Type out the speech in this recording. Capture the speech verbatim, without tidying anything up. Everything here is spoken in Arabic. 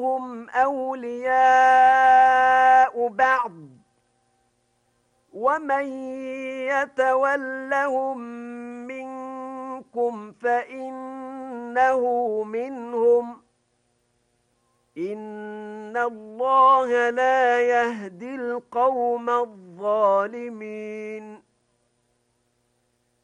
هم أولياء بعض ومن يتولهم منكم فإنه منهم إن الله لا يهدي القوم الظالمين